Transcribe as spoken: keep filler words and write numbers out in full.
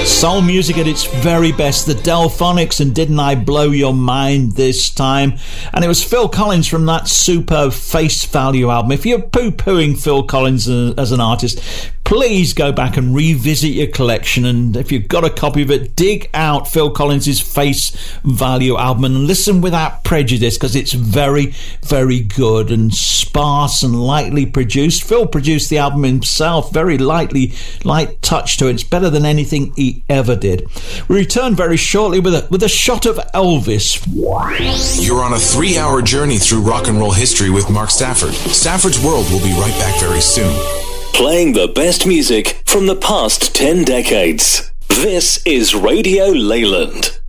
Soul music at its very best. The Delphonics and Didn't I Blow Your Mind This Time? And it was Phil Collins from that superb Face Value album. If you're poo-pooing Phil Collins as an artist, please go back and revisit your collection, and if you've got a copy of it, dig out Phil Collins' Face Value album and listen without prejudice, because it's very, very good and sparse and lightly produced. Phil produced the album himself, very lightly, light touch to it. It's better than anything he ever did. We return very shortly with a, with a shot of Elvis. You're on a three-hour journey through rock and roll history with Mark Stafford. Stafford's World will be right back very soon. Playing the best music from the past ten decades. This is Radio Leyland.